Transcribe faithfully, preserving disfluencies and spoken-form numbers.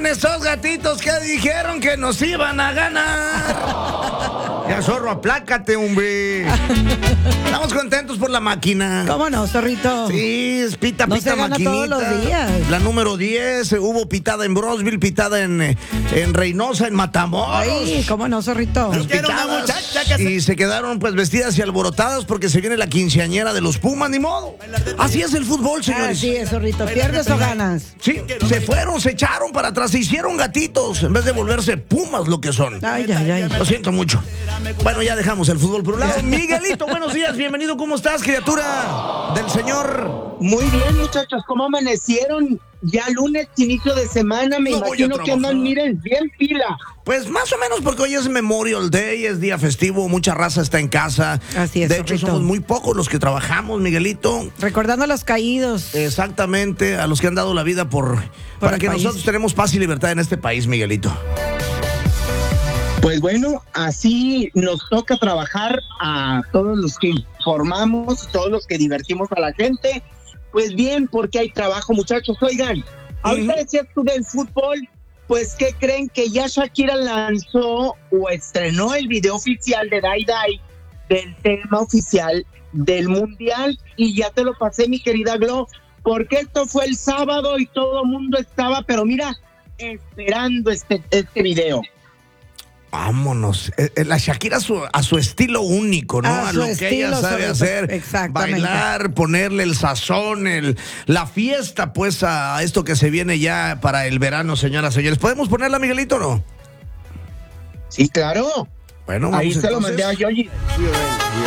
estos gatitos que dijeron que nos iban a ganar. Ya, zorro, aplácate, hombre. Estamos contentos por la máquina. ¿Cómo no, zorrito? Sí, es pita, no pita, se gana maquinita. todos los días. La número diez, hubo pitada en Brosville, pitada en, en Reynosa, en Matamoros. Ay, ¿cómo no, zorrito? Las picadas, y se quedaron pues vestidas y alborotadas porque se viene la quinceañera de los Pumas, ni modo. Así es el fútbol, señores. Así es, zorrito. ¿Pierdes o ganas? Sí, se fueron, se echaron para atrás, se hicieron gatitos en vez de volverse Pumas lo que son. Ay, ay, ay. Lo siento mucho. Bueno, ya dejamos el fútbol por un lado. Miguelito, buenos días, bienvenido. ¿Cómo estás, criatura del Señor? Muy bien, muchachos, ¿cómo amanecieron? Ya lunes, inicio de semana, me No voy a imagino que andan, miren, bien pila. Pues más o menos porque hoy es Memorial Day, es día festivo, mucha raza está en casa. Así es, de hecho, zorrito. somos muy pocos los que trabajamos, Miguelito. Recordando a los caídos. Exactamente, a los que han dado la vida por, para el que país. nosotros tenemos paz y libertad en este país, Miguelito. Pues bueno, así nos toca trabajar a todos los que informamos, todos los que divertimos a la gente. Pues bien, porque hay trabajo, muchachos. Oigan, ahorita decías tú del fútbol, pues ¿qué creen? Que ya Shakira lanzó o estrenó el video oficial de Dai Dai del tema oficial del Mundial, y ya te lo pasé, mi querida Glo, porque esto fue el sábado y todo el mundo estaba, pero mira, esperando este, este video. Vámonos. Eh, eh, La Shakira a su, a su estilo único, ¿no? A A, su lo que estilo, ella sabe sobre- hacer. exactamente. Bailar, ponerle el sazón, el, la fiesta, pues, a esto que se viene ya para el verano, señoras y señores. ¿Podemos ponerla, Miguelito, o no? Sí, claro. Bueno, vamos Ahí se lo entonces. mandé a Yoyi.